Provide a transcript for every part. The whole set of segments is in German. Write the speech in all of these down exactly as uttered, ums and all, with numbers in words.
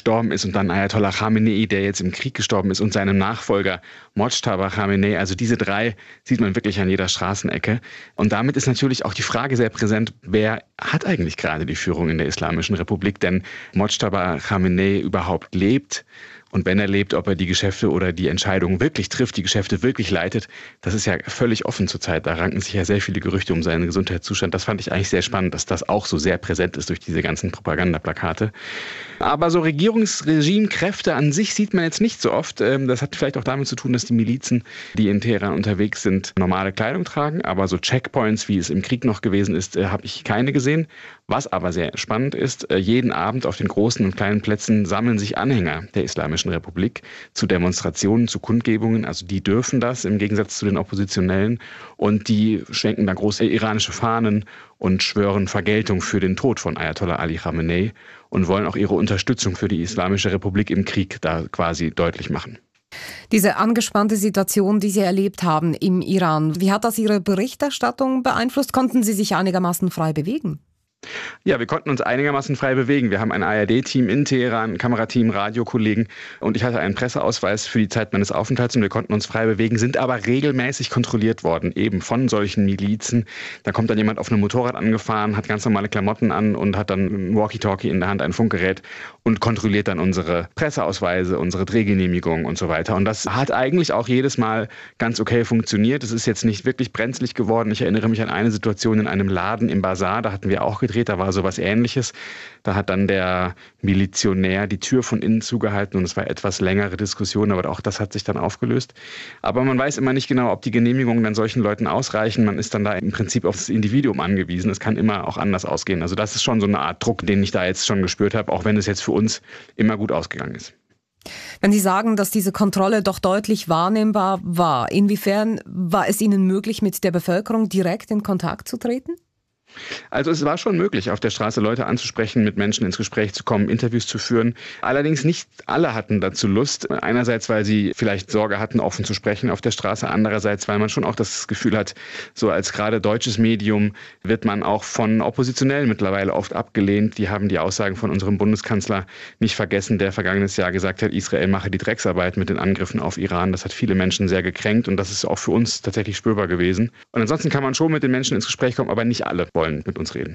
gestorben ist, und dann Ayatollah Khamenei, der jetzt im Krieg gestorben ist, und seinem Nachfolger Mojtaba Khamenei. Also diese drei sieht man wirklich an jeder Straßenecke. Und damit ist natürlich auch die Frage sehr präsent, wer hat eigentlich gerade die Führung in der Islamischen Republik? Denn Mojtaba Khamenei überhaupt lebt. Und wenn er lebt, ob er die Geschäfte oder die Entscheidungen wirklich trifft, die Geschäfte wirklich leitet, das ist ja völlig offen zurzeit. Da ranken sich ja sehr viele Gerüchte um seinen Gesundheitszustand. Das fand ich eigentlich sehr spannend, dass das auch so sehr präsent ist durch diese ganzen Propagandaplakate. Aber so Regierungsregimekräfte an sich sieht man jetzt nicht so oft. Das hat vielleicht auch damit zu tun, dass die Milizen, die in Teheran unterwegs sind, normale Kleidung tragen. Aber so Checkpoints, wie es im Krieg noch gewesen ist, habe ich keine gesehen. Was aber sehr spannend ist, jeden Abend auf den großen und kleinen Plätzen sammeln sich Anhänger der Islamischen Republik zu Demonstrationen, zu Kundgebungen. Also die dürfen das im Gegensatz zu den Oppositionellen. Und die schwenken da große iranische Fahnen und schwören Vergeltung für den Tod von Ayatollah Ali Khamenei und wollen auch ihre Unterstützung für die Islamische Republik im Krieg da quasi deutlich machen. Diese angespannte Situation, die Sie erlebt haben im Iran, wie hat das Ihre Berichterstattung beeinflusst? Konnten Sie sich einigermaßen frei bewegen? Ja, wir konnten uns einigermaßen frei bewegen. Wir haben ein A R D-Team in Teheran, ein Kamerateam, Radiokollegen, und ich hatte einen Presseausweis für die Zeit meines Aufenthalts, und wir konnten uns frei bewegen, sind aber regelmäßig kontrolliert worden, eben von solchen Milizen. Da kommt dann jemand auf einem Motorrad angefahren, hat ganz normale Klamotten an und hat dann ein Walkie-Talkie in der Hand, ein Funkgerät, und kontrolliert dann unsere Presseausweise, unsere Drehgenehmigungen und so weiter. Und das hat eigentlich auch jedes Mal ganz okay funktioniert. Es ist jetzt nicht wirklich brenzlig geworden. Ich erinnere mich an eine Situation in einem Laden im Bazar, da hatten wir auch gedreht. Da war sowas Ähnliches. Da hat dann der Milizionär die Tür von innen zugehalten, und es war etwas längere Diskussion, aber auch das hat sich dann aufgelöst. Aber man weiß immer nicht genau, ob die Genehmigungen dann solchen Leuten ausreichen. Man ist dann da im Prinzip auf das Individuum angewiesen. Es kann immer auch anders ausgehen. Also das ist schon so eine Art Druck, den ich da jetzt schon gespürt habe, auch wenn es jetzt für uns immer gut ausgegangen ist. Wenn Sie sagen, dass diese Kontrolle doch deutlich wahrnehmbar war, inwiefern war es Ihnen möglich, mit der Bevölkerung direkt in Kontakt zu treten? Also es war schon möglich, auf der Straße Leute anzusprechen, mit Menschen ins Gespräch zu kommen, Interviews zu führen. Allerdings nicht alle hatten dazu Lust. Einerseits, weil sie vielleicht Sorge hatten, offen zu sprechen auf der Straße. Andererseits, weil man schon auch das Gefühl hat, so als gerade deutsches Medium wird man auch von Oppositionellen mittlerweile oft abgelehnt. Die haben die Aussagen von unserem Bundeskanzler nicht vergessen, der vergangenes Jahr gesagt hat, Israel mache die Drecksarbeit mit den Angriffen auf Iran. Das hat viele Menschen sehr gekränkt, und das ist auch für uns tatsächlich spürbar gewesen. Und ansonsten kann man schon mit den Menschen ins Gespräch kommen, aber nicht alle wollen mit uns reden.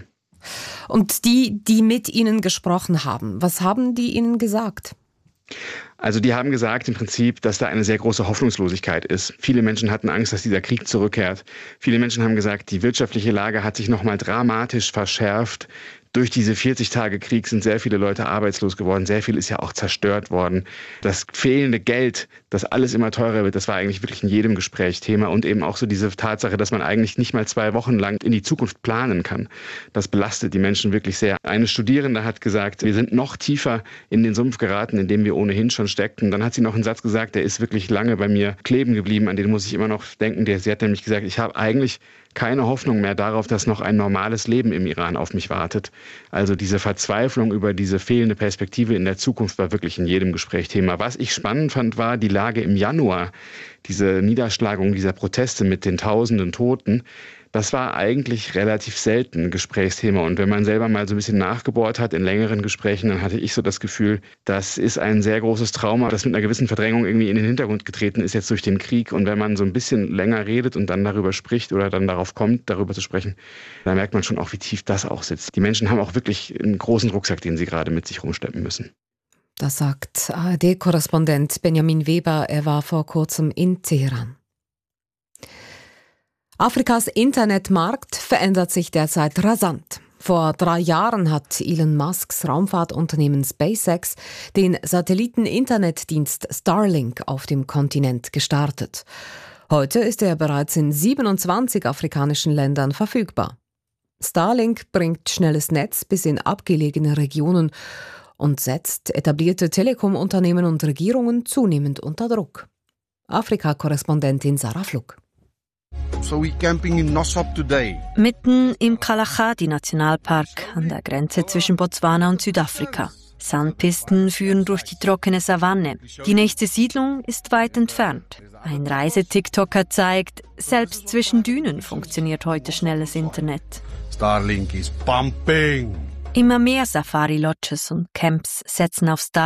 Und die, die mit Ihnen gesprochen haben, was haben die Ihnen gesagt? Also die haben gesagt im Prinzip, dass da eine sehr große Hoffnungslosigkeit ist. Viele Menschen hatten Angst, dass dieser Krieg zurückkehrt. Viele Menschen haben gesagt, die wirtschaftliche Lage hat sich nochmal dramatisch verschärft. Durch diese vierzig Tage Krieg sind sehr viele Leute arbeitslos geworden. Sehr viel ist ja auch zerstört worden. Das fehlende Geld, dass alles immer teurer wird, das war eigentlich wirklich in jedem Gespräch Thema. Und eben auch so diese Tatsache, dass man eigentlich nicht mal zwei Wochen lang in die Zukunft planen kann. Das belastet die Menschen wirklich sehr. Eine Studierende hat gesagt, wir sind noch tiefer in den Sumpf geraten, in dem wir ohnehin schon steckten. Dann hat sie noch einen Satz gesagt, der ist wirklich lange bei mir kleben geblieben. An den muss ich immer noch denken. Sie hat nämlich gesagt, ich habe eigentlich keine Hoffnung mehr darauf, dass noch ein normales Leben im Iran auf mich wartet. Also diese Verzweiflung über diese fehlende Perspektive in der Zukunft war wirklich in jedem Gespräch Thema. Was ich spannend fand, war die Lage im Januar. Diese Niederschlagung dieser Proteste mit den tausenden Toten. Das war eigentlich relativ selten ein Gesprächsthema. Und wenn man selber mal so ein bisschen nachgebohrt hat in längeren Gesprächen, dann hatte ich so das Gefühl, das ist ein sehr großes Trauma, das mit einer gewissen Verdrängung irgendwie in den Hintergrund getreten ist jetzt durch den Krieg. Und wenn man so ein bisschen länger redet und dann darüber spricht oder dann darauf kommt, darüber zu sprechen, dann merkt man schon auch, wie tief das auch sitzt. Die Menschen haben auch wirklich einen großen Rucksack, den sie gerade mit sich rumschleppen müssen. Das sagt A R D-Korrespondent Benjamin Weber. Er war vor kurzem in Teheran. Afrikas Internetmarkt verändert sich derzeit rasant. Vor drei Jahren hat Elon Musks Raumfahrtunternehmen SpaceX den Satelliten-Internetdienst Starlink auf dem Kontinent gestartet. Heute ist er bereits in siebenundzwanzig afrikanischen Ländern verfügbar. Starlink bringt schnelles Netz bis in abgelegene Regionen und setzt etablierte Telekom-Unternehmen und Regierungen zunehmend unter Druck. Afrika-Korrespondentin Sarah Fluck. So we camping in Nossab today. Mitten im Kalahari-Nationalpark an der Grenze zwischen Botswana und Südafrika. Sandpisten führen durch die trockene Savanne. Die nächste Siedlung ist weit entfernt. Ein Reise-TikToker zeigt, selbst zwischen Dünen funktioniert heute schnelles Internet. Starlink is pumping. Immer mehr Safari-Lodges und Camps setzen auf Starlink.